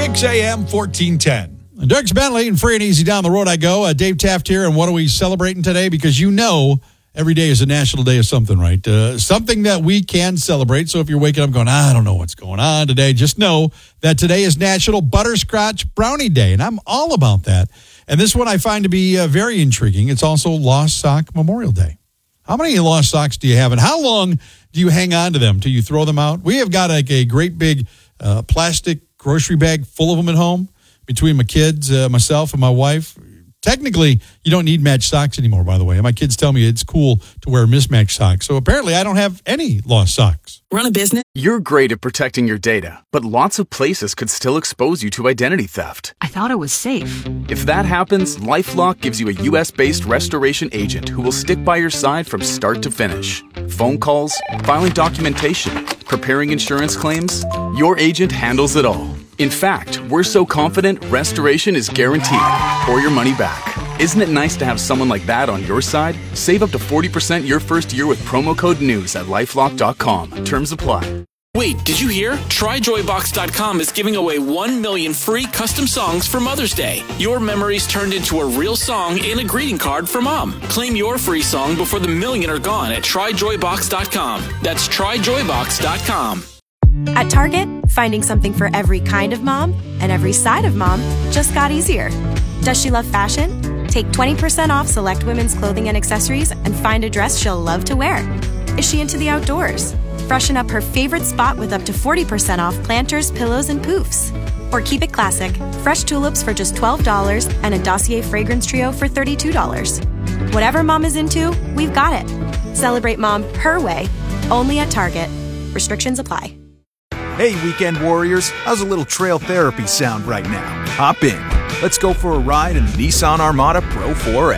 6 a.m., 1410. Dirks Bentley and Free and Easy Down the Road I Go. Dave Taft here, and what are we celebrating today? Because you know every day is a national day of something, right? Something that we can celebrate. So if you're waking up going, I don't know what's going on today, just know that today is National Butterscotch Brownie Day, and I'm all about that. And this one I find to be very intriguing. It's also Lost Sock Memorial Day. How many lost socks do you have, and how long do you hang on to them till you throw them out? We have got a great big plastic grocery bag full of them at home between my kids, myself, and my wife. Technically, you don't need matched socks anymore, by the way. My kids tell me it's cool to wear mismatched socks. So apparently I don't have any lost socks. Run a business. You're great at protecting your data, but lots of places could still expose you to identity theft. I thought it was safe. If that happens, LifeLock gives you a U.S.-based restoration agent who will stick by your side from start to finish. Phone calls, filing documentation, preparing insurance claims, your agent handles it all. In fact, we're so confident restoration is guaranteed or your money back. Isn't it nice to have someone like that on your side? Save up to 40% your first year with promo code NEWS at LifeLock.com. Terms apply. Wait, did you hear? TryJoyBox.com is giving away 1 million free custom songs for Mother's Day. Your memories turned into a real song and a greeting card for Mom. Claim your free song before the million are gone at TryJoyBox.com. That's TryJoyBox.com. At Target, finding something for every kind of mom and every side of mom just got easier. Does she love fashion? Take 20% off select women's clothing and accessories and find a dress she'll love to wear. Is she into the outdoors? Freshen up her favorite spot with up to 40% off planters, pillows, and poofs. Or keep it classic, fresh tulips for just $12 and a Dossier fragrance trio for $32. Whatever mom is into, we've got it. Celebrate mom her way, only at Target. Restrictions apply. Hey, weekend warriors, how's a little trail therapy sound right now? Hop in. Let's go for a ride in the Nissan Armada Pro 4S.